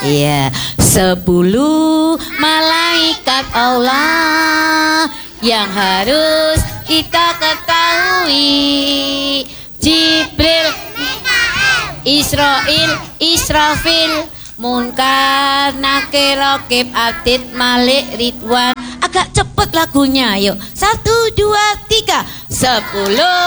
Iya, 10 malaikat Allah yang harus kita ketahui. Jibril, Israil, Israfil, Munkar, Nakir, Raqib, Atid, Malik, Ridwan. Agak cepet lagunya, yuk. 1, 2, 3. 10